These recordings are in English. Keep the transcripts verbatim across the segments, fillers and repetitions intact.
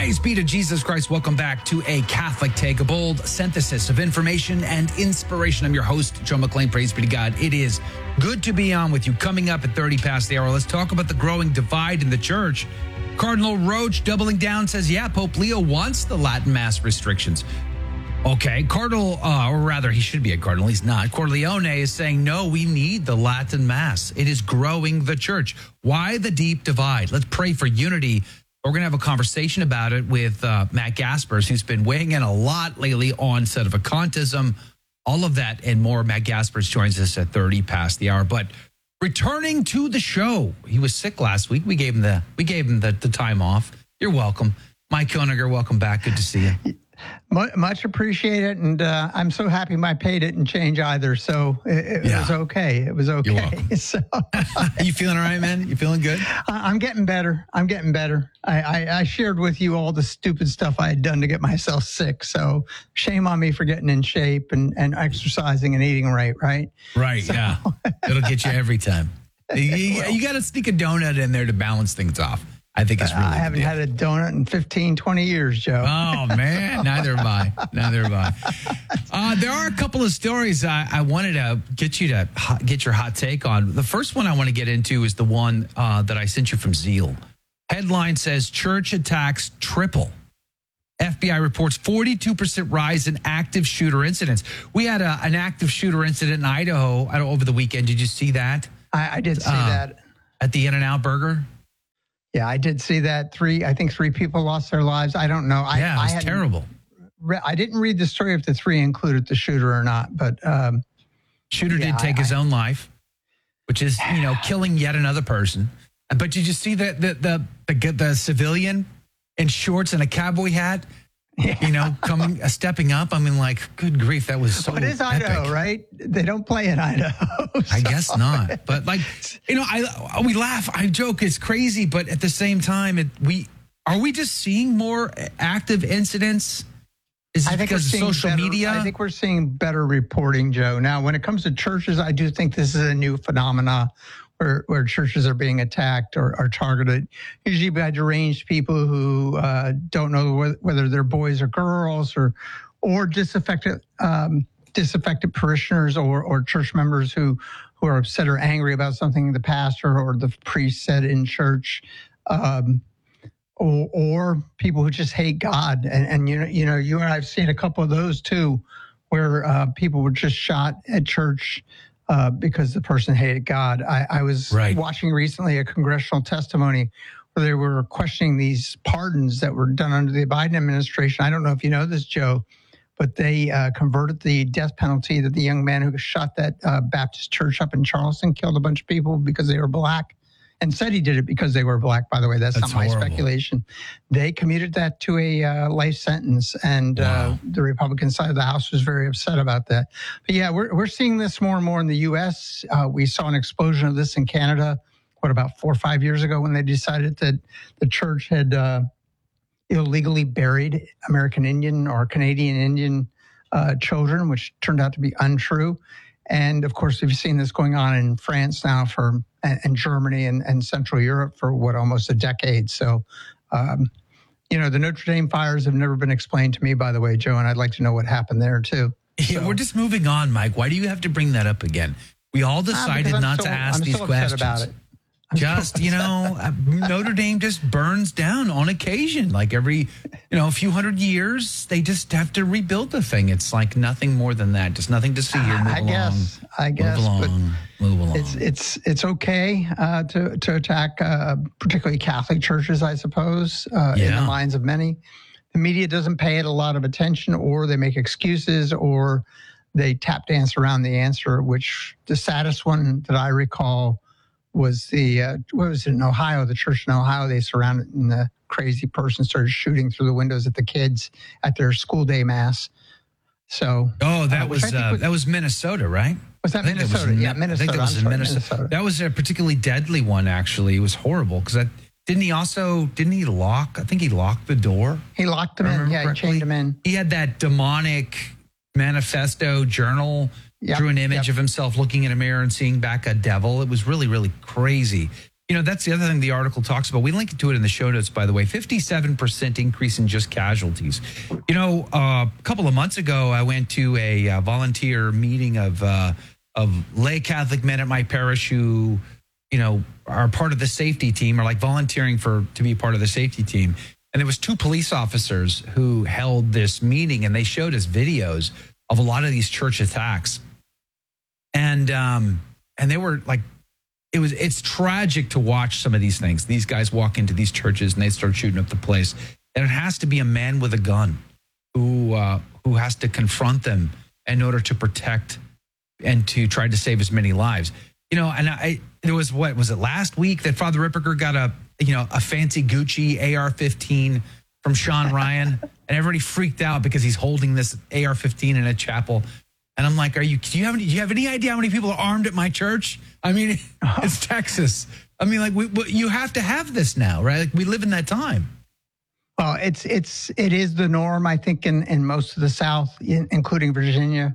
Praise be to Jesus Christ. Welcome back to A Catholic Take, a bold synthesis of information and inspiration. I'm your host, Joe McClain. Praise be to God. It is good to be on with you. Coming up at thirty past the hour, let's talk about the growing divide in the church. Cardinal Roach doubling down says, yeah, Pope Leo wants the Latin Mass restrictions. Okay, Cardinal, uh, or rather, he should be a cardinal. He's not. Corleone is saying, no, we need the Latin Mass. It is growing the church. Why the deep divide? Let's pray for unity. We're going to have a conversation about it with uh, Matt Gaspers, who's been weighing in a lot lately on sedevacantism, all of that and more. Matt Gaspers joins us at thirty past the hour. But returning to the show, he was sick last week. We gave him the we gave him the, the time off. You're welcome. Mike Koeniger, welcome back. Good to see you. Much appreciated, and uh, I'm so happy my pay didn't change either, so it, it yeah. was okay. It was okay. You're welcome. So, you feeling all right, man? You feeling good? I'm getting better. I'm getting better. I, I, I shared with you all the stupid stuff I had done to get myself sick, so shame on me for getting in shape and, and exercising and eating right, right? Right, so. Yeah. It'll get you every time. You, well, you got to sneak a donut in there to balance things off. I think it's really I haven't had a donut in fifteen, twenty years, Joe. Oh, man. Neither have I. Neither have I. Uh, there are a couple of stories I, I wanted to get you to hot, get your hot take on. The first one I want to get into is the one uh, that I sent you from Zeal. Headline says, church attacks triple. F B I reports forty-two percent rise in active shooter incidents. We had a, an active shooter incident in Idaho over the weekend. Did you see that? I, I did see uh, that. At the In-N-Out Burger? Yeah, I did see that. Three, I think three people lost their lives. I don't know. I, yeah, it was I terrible. Re- I didn't read the story if the three included the shooter or not, but um, shooter yeah, did take I, his I, own life, which is, you know, killing yet another person. But did you see the the the the, the civilian in shorts and a cowboy hat? Yeah. You know, coming uh, stepping up. I mean, like, good grief, that was so. But it is Idaho, epic. Right? They don't play in Idaho. So. I guess not. But like, you know, I we laugh, I joke, it's crazy, but at the same time, it, we are we just seeing more active incidents? Is it I think because of social better, media? I think we're seeing better reporting, Joe. Now, when it comes to churches, I do think this is a new phenomena. Where, where churches are being attacked or are targeted, usually by deranged people who uh, don't know whether they're boys or girls, or or disaffected um, disaffected parishioners or or church members who who are upset or angry about something the pastor or the priest said in church, um, or, or people who just hate God. And, and you know, you know, you and I've seen a couple of those too, where uh, people were just shot at church. Uh, because the person hated God. I, I was right. watching recently a congressional testimony where they were questioning these pardons that were done under the Biden administration. I don't know if you know this, Joe, but they uh, converted the death penalty to the young man who shot that uh, Baptist church up in Charleston, killed a bunch of people because they were black, and said he did it because they were black, by the way. That's, That's not my horrible. speculation. They commuted that to a uh, life sentence, and wow. uh, the Republican side of the House was very upset about that. But yeah, we're we're seeing this more and more in the U S. Uh, we saw an explosion of this in Canada, what, about four or five years ago, when they decided that the church had uh, illegally buried American Indian or Canadian Indian uh, children, which turned out to be untrue. And of course, we've seen this going on in France now for, and Germany and, and Central Europe for what, almost a decade. So, um, you know, the Notre Dame fires have never been explained to me, by the way, Joe, and I'd like to know what happened there too. Yeah, so, we're just moving on, Mike. Why do you have to bring that up again? We all decided ah, not so, to ask I'm these so questions. About it. Just, you know, Notre Dame just burns down on occasion. Like every, you know, a few hundred years, they just have to rebuild the thing. It's like nothing more than that. Just nothing to see here. Move I along. guess. I guess. Move along. But move along. It's it's it's okay uh, to to attack, uh, particularly Catholic churches, I suppose, uh, yeah. in the minds of many. The media doesn't pay it a lot of attention, or they make excuses, or they tap dance around the answer. Which the saddest one that I recall was the, uh, what was it, in Ohio, the church in Ohio. They surrounded, and the crazy person started shooting through the windows at the kids at their school day mass. So, oh, that uh, was, uh, was that was Minnesota, right? Was that Minnesota? Was, yeah, Minnesota. I think that was I'm in sorry, Minnesota. Minnesota. That was a particularly deadly one, actually. It was horrible because that didn't he also didn't he lock? I think he locked the door. He locked them in. Yeah, correctly? He chained them in. He had that demonic manifesto journal. Yep, drew an image yep. of himself looking in a mirror and seeing back a devil. It was really, really crazy. You know, that's the other thing the article talks about. We link to it in the show notes, by the way. fifty-seven percent increase in just casualties. You know, uh, a couple of months ago, I went to a uh, volunteer meeting of uh, of lay Catholic men at my parish who, you know, are part of the safety team, or like volunteering for to be part of the safety team. And there was two police officers who held this meeting, and they showed us videos of a lot of these church attacks. And um, and they were like, It was. It's tragic to watch some of these things. These guys walk into these churches and they start shooting up the place. And it has to be a man with a gun who uh, who has to confront them in order to protect and to try to save as many lives. You know, and I there was what was it last week that Father Ripperger got a you know a fancy Gucci A R fifteen from Sean Ryan, and everybody freaked out because he's holding this A R fifteen in a chapel. And I'm like, are you? Do you have any, do you have any idea how many people are armed at my church? I mean, it's Texas. I mean, like, we, we, you have to have this now, right? Like, we live in that time. Well, it's it's it is the norm, I think, in, in most of the South, in, including Virginia.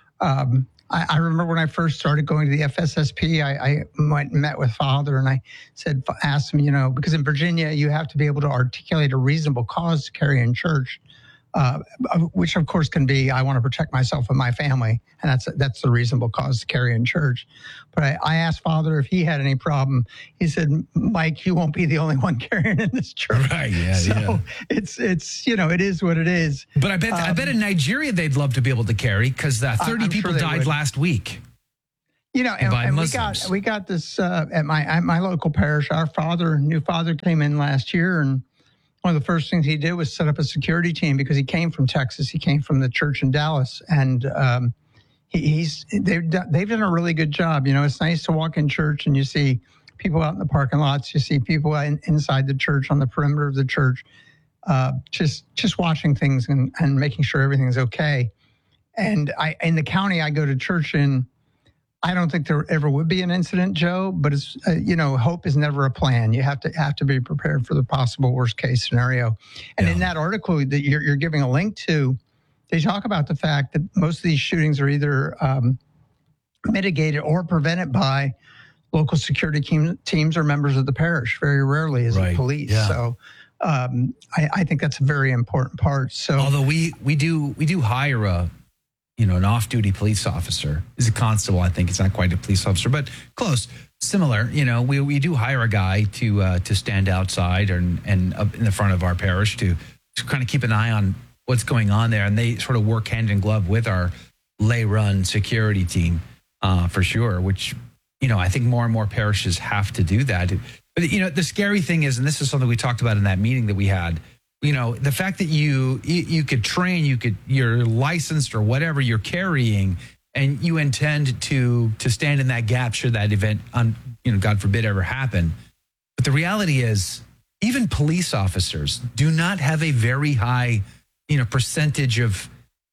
Um, I, I remember when I first started going to the F S S P, I, I went and met with Father, and I said, asked him, you know, because in Virginia you have to be able to articulate a reasonable cause to carry in church. Uh, which of course can be, I want to protect myself and my family, and that's that's the reasonable cause to carry in church. But I, I asked Father if he had any problem. He said, "Mike, you won't be the only one carrying in this church." Right? Yeah. So yeah. it's it's you know it is what it is. But I bet um, I bet in Nigeria they'd love to be able to carry because uh, thirty people sure died would. last week. You know, and, and we got we got this uh, at my at my local parish. Our father, new father, came in last year, and one of the first things he did was set up a security team because he came from Texas. He came from the church in Dallas, and um, he, he's they've done, they've done a really good job. You know, it's nice to walk in church and you see people out in the parking lots. You see people in, inside the church, on the perimeter of the church, uh, just just watching things and, and making sure everything's okay. And I in the county I go to church in, I don't think there ever would be an incident, Joe, but it's, uh, you know, hope is never a plan. You have to have to be prepared for the possible worst case scenario. And yeah. in that article that you're, you're giving a link to, they talk about the fact that most of these shootings are either um, mitigated or prevented by local security team, teams or members of the parish. Very rarely is right. it police. Yeah. So um, I, I think that's a very important part. So although we we do we do hire a you know, an off-duty police officer. He's a constable, I think. He's not quite a police officer, but close, similar. You know, we we do hire a guy to uh, to stand outside and and up in the front of our parish to, to kind of keep an eye on what's going on there, and they sort of work hand in glove with our lay-run security team uh, for sure. Which, you know, I think more and more parishes have to do that. But you know, the scary thing is, and this is something we talked about in that meeting that we had. You know, the fact that you, you you could train, you could you're licensed or whatever you're carrying, and you intend to to stand in that gap should that event, on you know, God forbid, ever happen. But the reality is, even police officers do not have a very high, you know, percentage of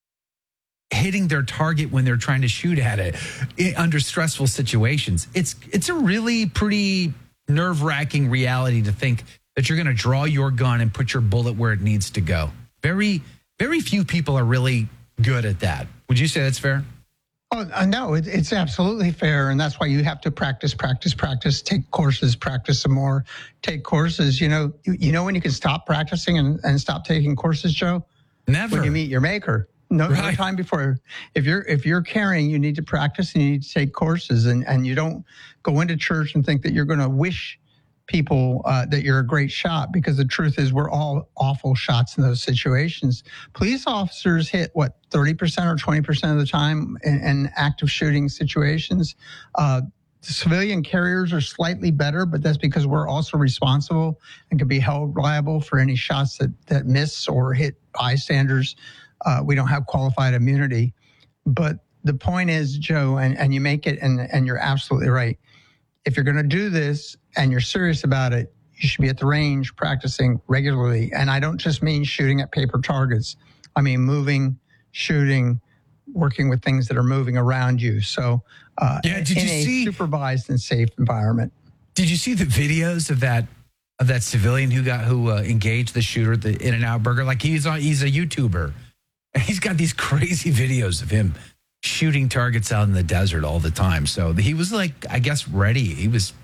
hitting their target when they're trying to shoot at it under stressful situations. It's it's a really pretty nerve-wracking reality to think that you're going to draw your gun and put your bullet where it needs to go. Very, very few people are really good at that. Would you say that's fair? Oh, uh, no, it, it's absolutely fair. And that's why you have to practice, practice, practice, take courses, practice some more, take courses. You know, you, you know when you can stop practicing and, and stop taking courses, Joe? Never. When you meet your maker. No, right. no time before. If you're if you're carrying, you need to practice and you need to take courses. And, and you don't go into church and think that you're going to wish people uh, that you're a great shot, because the truth is we're all awful shots in those situations. Police officers hit what thirty percent or twenty percent of the time in, in active shooting situations. Uh, the civilian carriers are slightly better, but that's because we're also responsible and can be held liable for any shots that that miss or hit bystanders. Uh, we don't have qualified immunity. But the point is, Joe, and, and you make it, and, and you're absolutely right. If you're going to do this and you're serious about it, you should be at the range practicing regularly. And I don't just mean shooting at paper targets. I mean moving, shooting, working with things that are moving around you. So uh, yeah, did in you a see, supervised and safe environment. Did you see the videos of that of that civilian who got who uh, engaged the shooter at the In-N-Out Burger? Like he's on, he's a YouTuber, and he's got these crazy videos of him shooting targets out in the desert all the time. So he was like, I guess, ready. He was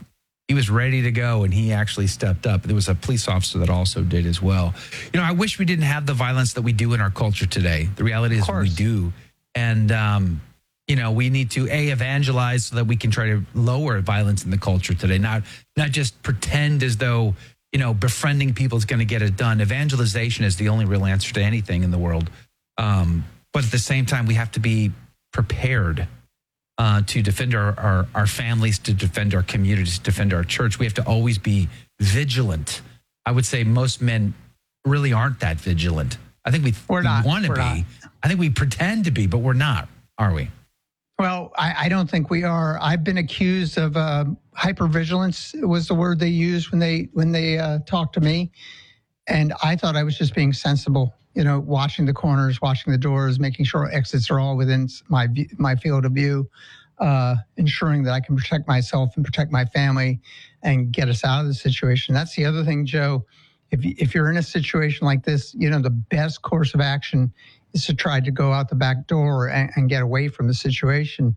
He was ready to go, and he actually stepped up. There was a police officer that also did as well. You know, I wish we didn't have the violence that we do in our culture today. The reality is we do. And, um, you know, we need to, A, evangelize so that we can try to lower violence in the culture today, not not just pretend as though, you know, befriending people is going to get it done. Evangelization is the only real answer to anything in the world. Um, but at the same time, we have to be prepared uh, to defend our, our, our families, to defend our communities, to defend our church. We have to always be vigilant. I would say most men really aren't that vigilant. I think we, we want to be. Not. I think we pretend to be, but we're not, are we? Well, I, I don't think we are. I've been accused of uh, hypervigilance was the word they used when they when they uh, talked to me, and I thought I was just being sensible. You know, watching the corners, watching the doors, making sure exits are all within my my field of view, uh, ensuring that I can protect myself and protect my family, and get us out of the situation. That's the other thing, Joe. If if you're in a situation like this, you know the best course of action is to try to go out the back door and, and get away from the situation,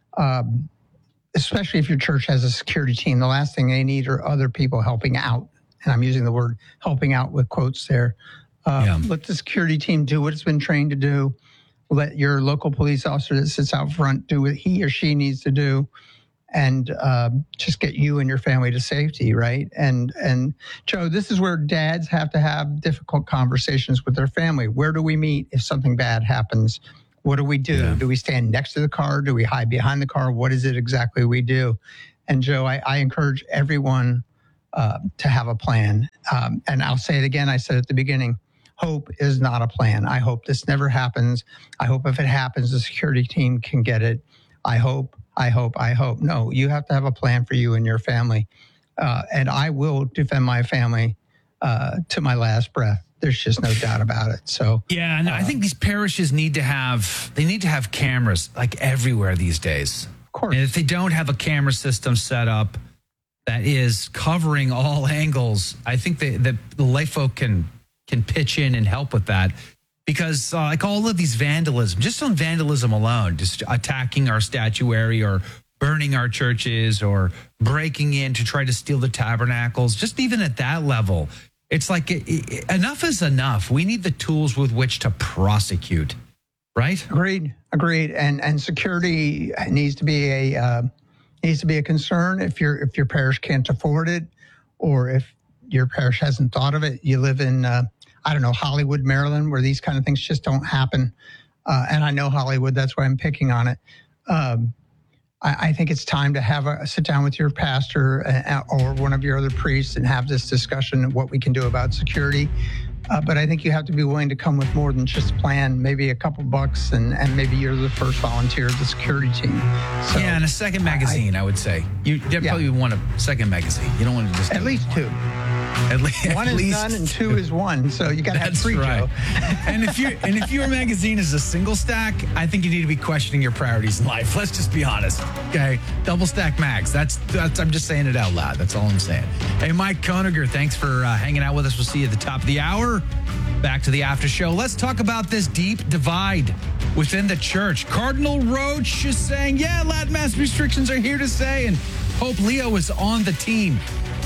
um, especially if your church has a security team. The last thing they need are other people helping out. And I'm using the word helping out with quotes there. Uh, yeah. Let the security team do what it's been trained to do. Let your local police officer that sits out front do what he or she needs to do, and uh, just get you and your family to safety, right? And, and Joe, this is where dads have to have difficult conversations with their family. Where do we meet if something bad happens? What do we do? Yeah. Do we stand next to the car? Do we hide behind the car? What is it exactly we do? And Joe, I, I encourage everyone uh, to have a plan. Um, and I'll say it again, I said at the beginning, hope is not a plan. I hope this never happens. I hope if it happens, the security team can get it. I hope I hope, I hope. No, you have to have a plan for you and your family. Uh, and I will defend my family uh, to my last breath. There's just no doubt about it. So yeah, and uh, I think these parishes need to have, they need to have cameras like everywhere these days. Of course. And if they don't have a camera system set up that is covering all angles, I think that the, the lay folk can, can pitch in and help with that. Because uh, like all of these vandalism, just on vandalism alone, just attacking our statuary or burning our churches or breaking in to try to steal the tabernacles, just even at that level, it's like it, it, enough is enough. We need the tools with which to prosecute, right? Agreed, agreed. And and security needs to be a uh, needs to be a concern if your if your parish can't afford it, or if your parish hasn't thought of it. You live in uh, I don't know, Hollywood, Maryland, where these kind of things just don't happen. Uh, and I know Hollywood, that's why I'm picking on it. Um, I, I think it's time to have a, a sit down with your pastor uh, or one of your other priests and have this discussion of what we can do about security. Uh, but I think you have to be willing to come with more than just a plan, maybe a couple bucks, and, and maybe you're the first volunteer of the security team. So, yeah, and a second magazine, I, I would say. You definitely yeah. want a second magazine. You don't want to just... At least two. At, le- one at is least none and two is one, so you got to have three, right. Joe. and if you and if your magazine is a single stack, I think you need to be questioning your priorities in life. Let's just be honest, okay? Double stack mags. That's that's. I'm just saying it out loud. That's all I'm saying. Hey, Mike Koeniger, thanks for uh, hanging out with us. We'll see you at the top of the hour. Back to the after show. Let's talk about this deep divide within the church. Cardinal Roach is saying, yeah, Latin Mass restrictions are here to stay, and Pope Leo is on the team.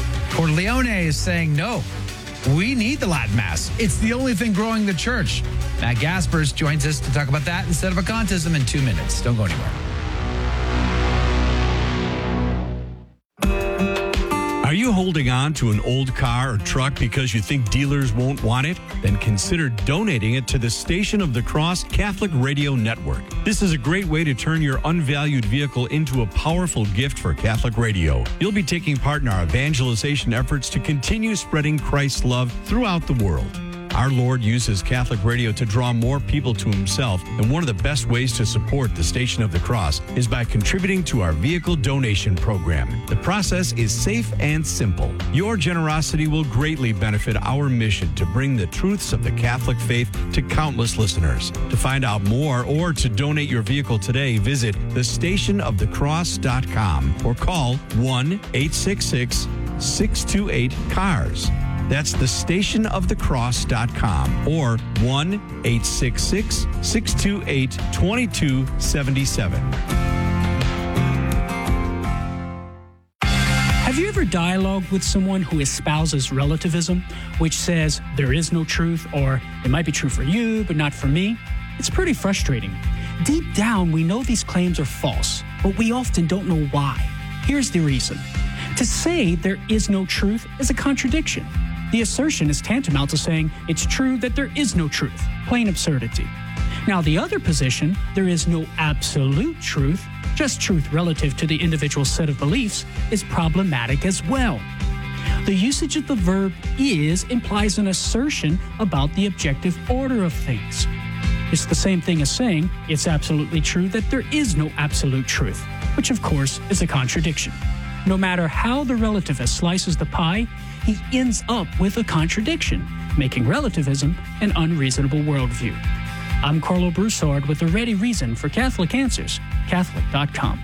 Corleone is saying, no, we need the Latin Mass. It's the only thing growing the church. Matt Gaspers joins us to talk about that instead of Sedevacantism in two minutes. Don't go anywhere. Are you holding on to an old car or truck because you think dealers won't want it? Then consider donating it to the Station of the Cross Catholic Radio Network. This is a great way to turn your unvalued vehicle into a powerful gift for Catholic radio. You'll be taking part in our evangelization efforts to continue spreading Christ's love throughout the world. Our Lord uses Catholic radio to draw more people to himself, and one of the best ways to support the Station of the Cross is by contributing to our vehicle donation program. The process is safe and simple. Your generosity will greatly benefit our mission to bring the truths of the Catholic faith to countless listeners. To find out more or to donate your vehicle today, visit the station of the cross dot com or call one eight six six, six two eight, C A R S. That's the station of the cross dot com or one eight six six, six two eight, two two seven seven. Have you ever dialogue with someone who espouses relativism, which says there is no truth, or it might be true for you, but not for me, it's pretty frustrating. Deep down, we know these claims are false, but we often don't know why. Here's the reason. To say there is no truth is a contradiction. The assertion is tantamount to saying it's true that there is no truth. Plain absurdity. Now, the other position, there is no absolute truth, just truth relative to the individual set of beliefs, is problematic as well. The usage of the verb is implies an assertion about the objective order of things. It's the same thing as saying it's absolutely true that there is no absolute truth, which of course is a contradiction. No matter how the relativist slices the pie, he ends up with a contradiction, making relativism an unreasonable worldview. I'm Carlo Broussard with a ready reason for Catholic Answers, Catholic dot com.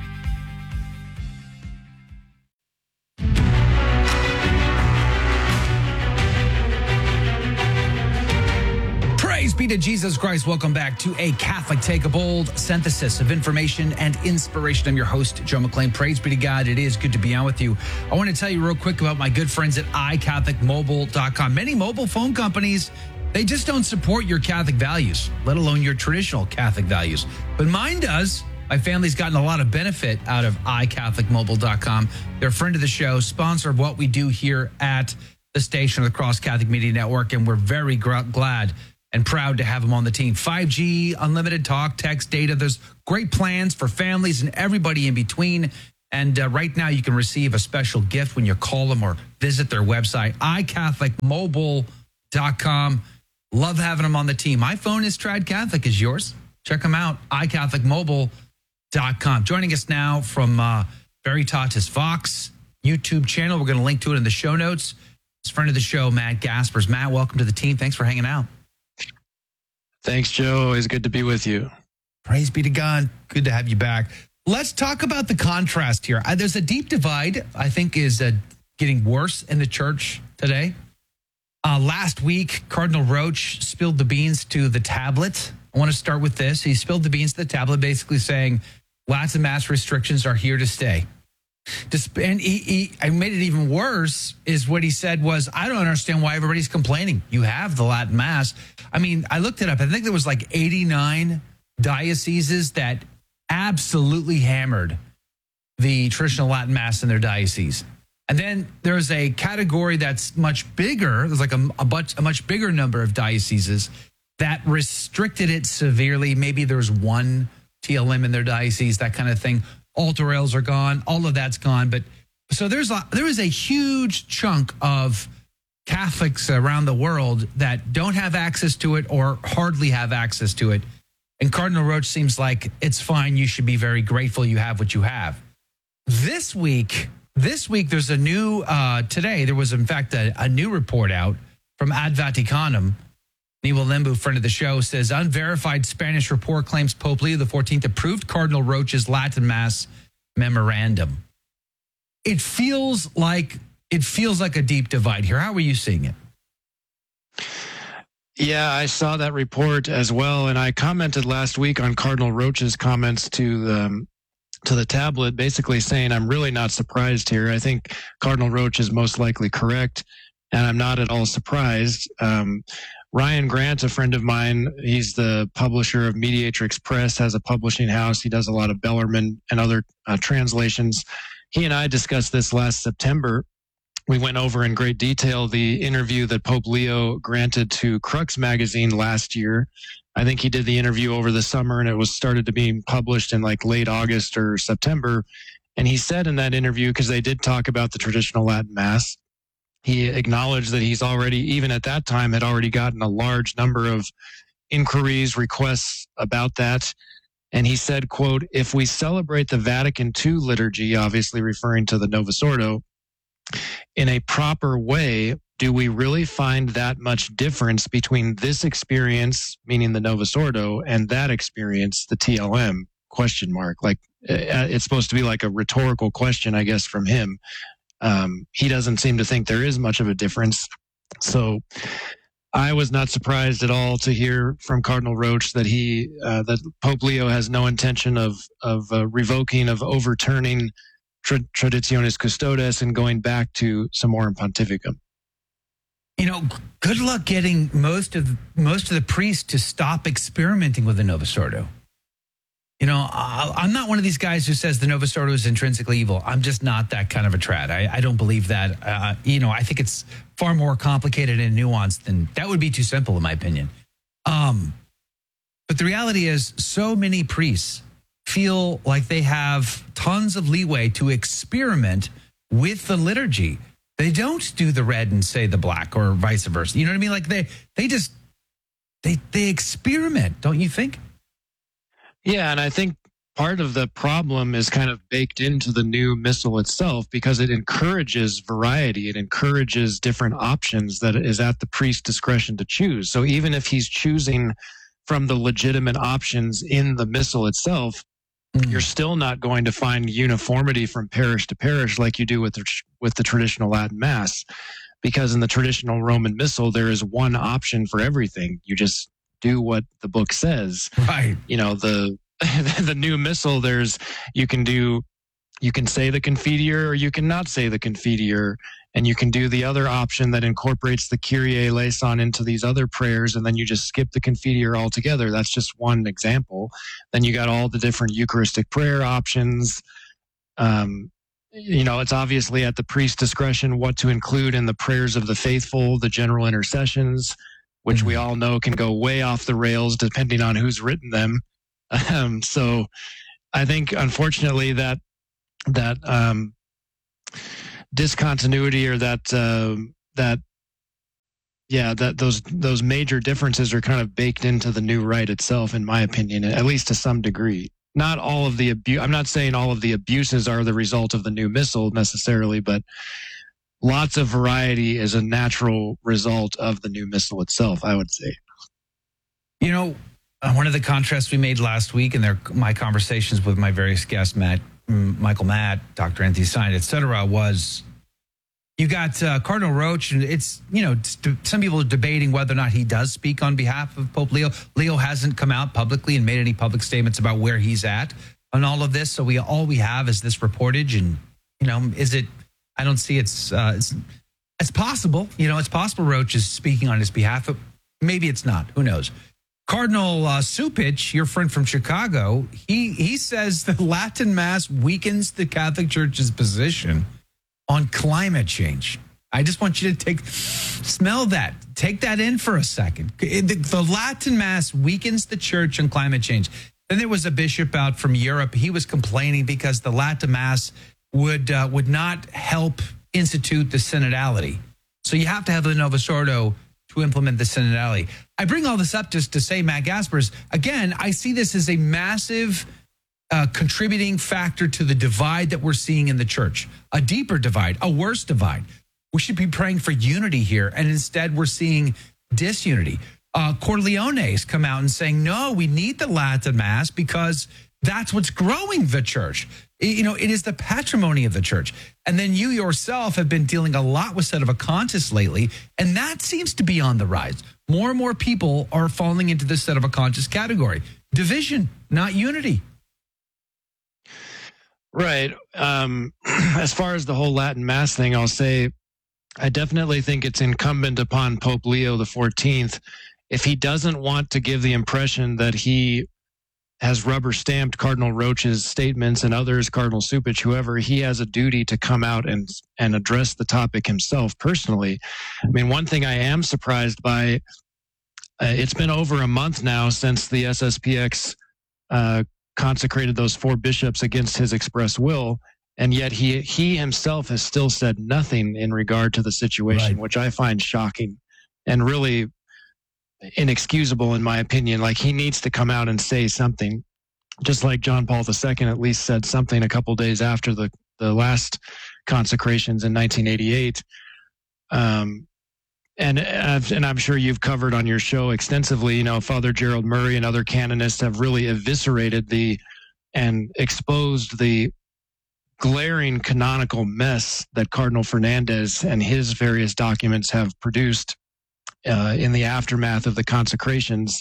Praise be to Jesus Christ. Welcome back to A Catholic Take a Bold, synthesis of information and inspiration. I'm your host, Joe McClain. Praise be to God. It is good to be on with you. I want to tell you real quick about my good friends at i catholic mobile dot com. Many mobile phone companies, they just don't support your Catholic values, let alone your traditional Catholic values. But mine does. My family's gotten a lot of benefit out of i catholic mobile dot com. They're a friend of the show, sponsor of what we do here at the station of the Cross Catholic Media Network, and we're very gr- glad and proud to have them on the team. five G, unlimited talk, text, data. There's great plans for families and everybody in between. And uh, right now you can receive a special gift when you call them or visit their website, i catholic mobile dot com. Love having them on the team. My phone is Trad Catholic. Is yours? Check them out, i catholic mobile dot com. Joining us now from uh, Veritatis Vox YouTube channel. We're going to link to it in the show notes. It's friend of the show, Matt Gaspers. Matt, welcome to the team. Thanks for hanging out. Thanks, Joe. Always good to be with you. Praise be to God. Good to have you back. Let's talk about the contrast here. Uh, there's a deep divide, I think, is uh, getting worse in the church today. Uh, last week, Cardinal Roach spilled the beans to the tablet. I want to start with this. He spilled the beans to the tablet, basically saying Latin Mass restrictions are here to stay. And he, he, I made it even worse is what he said was, I don't understand why everybody's complaining. You have the Latin Mass. I mean, I looked it up. I think there was like eighty-nine dioceses that absolutely hammered the traditional Latin Mass in their diocese. And then there's a category that's much bigger. There's like a, a, much, a much bigger number of dioceses that restricted it severely. Maybe there's one T L M in their diocese, that kind of thing. Altar rails are gone. All of that's gone. But so there's a, there is a huge chunk of Catholics around the world that don't have access to it or hardly have access to it. And Cardinal Roach seems like it's fine. You should be very grateful you have what you have. This week, this week there's a new, uh, today there was in fact a, a new report out from Ad Vaticanum. Niwa Limbu, friend of the show, says unverified Spanish report claims Pope Leo the fourteenth approved Cardinal Roach's Latin Mass memorandum. It feels like it feels like a deep divide here. How are you seeing it? Yeah, I saw that report as well, and I commented last week on Cardinal Roach's comments to the to the tablet, basically saying I'm really not surprised here. I think Cardinal Roach is most likely correct, and I'm not at all surprised. Um, Ryan Grant, a friend of mine, he's the publisher of Mediatrix Press, has a publishing house. He does a lot of Bellarmine and other uh, translations. He and I discussed this last September. We went over in great detail the interview that Pope Leo granted to Crux magazine last year. I think he did the interview over the summer, and it was started to be published in like late August or September. And he said in that interview, because they did talk about the traditional Latin Mass, he acknowledged that he's already, even at that time, had already gotten a large number of inquiries, requests about that. And he said, quote, if we celebrate the Vatican two liturgy, obviously referring to the Novus Ordo, in a proper way, do we really find that much difference between this experience, meaning the Novus Ordo, and that experience, the T L M, question mark? Like, it's supposed to be like a rhetorical question, I guess, from him. Um, he doesn't seem to think there is much of a difference. So I was not surprised at all to hear from Cardinal Roach that he, uh, that Pope Leo has no intention of, of uh, revoking, of overturning tra- Traditionis Custodes and going back to Summorum Pontificum. You know, good luck getting most of most of the priests to stop experimenting with the Novus Ordo. You know, I'm not one of these guys who says the Novus Ordo is intrinsically evil. I'm just not that kind of a trad. I, I don't believe that. Uh, you know, I think it's far more complicated and nuanced than that would be too simple, in my opinion. Um, but the reality is, so many priests feel like they have tons of leeway to experiment with the liturgy. They don't do the red and say the black, or vice versa. You know what I mean? Like they, they just, they, they experiment, don't you think? Yeah, and I think part of the problem is kind of baked into the new missal itself, because it encourages variety. It encourages different options that is at the priest's discretion to choose. So even if he's choosing from the legitimate options in the missal itself, mm. you're still not going to find uniformity from parish to parish like you do with the, with the traditional Latin Mass, because in the traditional Roman missal, there is one option for everything. You just do what the book says. Right. You know, the the new missal, there's you can do you can say the Confiteor or you can not say the Confiteor, and you can do the other option that incorporates the Kyrie eleison into these other prayers, and then you just skip the Confiteor altogether. That's just one example. Then you got all the different Eucharistic prayer options. Um, you know, it's obviously at the priest's discretion what to include in the prayers of the faithful, the general intercessions, which we all know can go way off the rails depending on who's written them. Um, so I think, unfortunately, that that um, discontinuity or that uh, that yeah that those those major differences are kind of baked into the new rite itself, in my opinion, at least to some degree. Not all of the abuse. I'm not saying all of the abuses are the result of the new missal necessarily, but lots of variety is a natural result of the new missal itself, I would say. You know, uh, one of the contrasts we made last week in their, my conversations with my various guests, Matt, Michael Matt, Doctor Anthony Stein, et cetera, was you got uh, Cardinal Roach, and it's, you know, some people are debating whether or not he does speak on behalf of Pope Leo. Leo hasn't come out publicly and made any public statements about where he's at on all of this. So we all we have is this reportage, and, you know, is it, I don't see it's, uh, it's, it's possible, you know, it's possible Roach is speaking on his behalf, but maybe it's not. Who knows? Cardinal uh, Cupich, your friend from Chicago, he, he says the Latin Mass weakens the Catholic Church's position on climate change. I just want you to take, smell that, take that in for a second. The, the Latin Mass weakens the church on climate change. Then there was a bishop out from Europe. He was complaining because the Latin Mass would uh, would not help institute the synodality. So you have to have the Novus Ordo to implement the synodality. I bring all this up just to say, Matt Gaspers, again, I see this as a massive uh, contributing factor to the divide that we're seeing in the church, a deeper divide, a worse divide. We should be praying for unity here, and instead we're seeing disunity. Uh, Corleone's come out and saying, no, we need the Latin Mass because that's what's growing the church. You know, it is the patrimony of the church. And then you yourself have been dealing a lot with Sedevacantists lately, and that seems to be on the rise. More and more people are falling into the Sedevacantists category. Division, not unity. Right. Um, as far as the whole Latin Mass thing, I'll say I definitely think it's incumbent upon Pope Leo the fourteenth, if he doesn't want to give the impression that he has rubber stamped Cardinal Roach's statements and others, Cardinal Cupich, whoever, he has a duty to come out and and address the topic himself personally. I mean, one thing I am surprised by, uh, it's been over a month now since the S S P X uh, consecrated those four bishops against his express will, and yet he he himself has still said nothing in regard to the situation, right, which I find shocking and really inexcusable in my opinion. Like, he needs to come out and say something, just like John Paul the Second at least said something a couple days after the, the last consecrations in nineteen eighty-eight. Um, and, and I'm sure you've covered on your show extensively, you know, Father Gerald Murray and other canonists have really eviscerated the and exposed the glaring canonical mess that Cardinal Fernandez and his various documents have produced Uh, in the aftermath of the consecrations.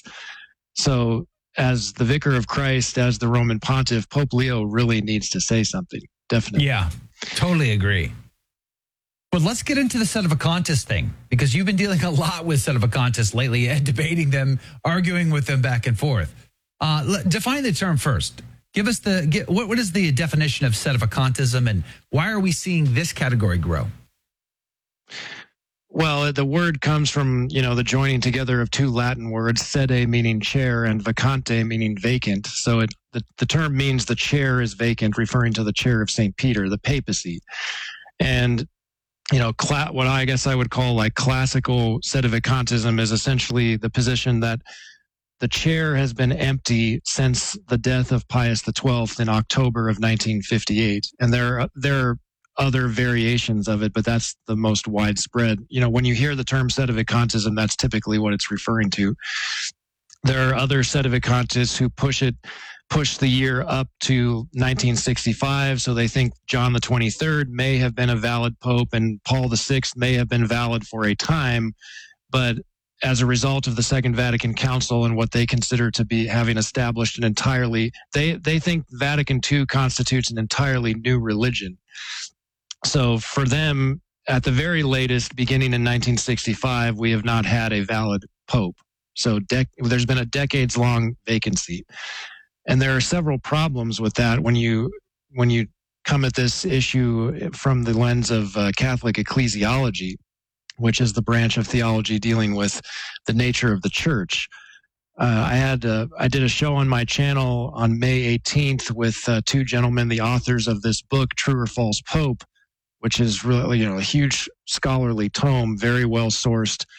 So as the Vicar of Christ, as the Roman Pontiff, Pope Leo really needs to say something, definitely. Yeah, totally agree. But let's get into the Sedevacantists thing, because you've been dealing a lot with Sedevacantists lately and debating them, arguing with them back and forth. Uh, let, define the term first. Give us the get, what, what is the definition of Sedevacantism, and why are we seeing this category grow? Well, the word comes from, you know, the joining together of two Latin words, sede meaning chair and vacante meaning vacant. So it, the, the term means the chair is vacant, referring to the chair of Saint Peter, the papacy. And you know, cla- what I guess I would call like classical Sedevacantism is essentially the position that the chair has been empty since the death of Pius the twelfth in October of nineteen fifty-eight. And there are, there are other variations of it, but that's the most widespread. You know, when you hear the term Sedevacantism, that's typically what it's referring to. There are other Sedevacantists who push it push the year up to nineteen sixty-five. So they think John the twenty-third may have been a valid pope and Paul the sixth may have been valid for a time. But as a result of the Second Vatican Council and what they consider to be having established an entirely, they, they think Vatican two constitutes an entirely new religion. So for them, at the very latest, beginning in nineteen sixty-five, we have not had a valid pope. So dec- there's been a decades-long vacancy. And there are several problems with that when you when you come at this issue from the lens of uh, Catholic ecclesiology, which is the branch of theology dealing with the nature of the church. Uh, I had uh, I did a show on my channel on May eighteenth with uh, two gentlemen, the authors of this book, True or False Pope, which is really, you know, a huge scholarly tome, very well sourced.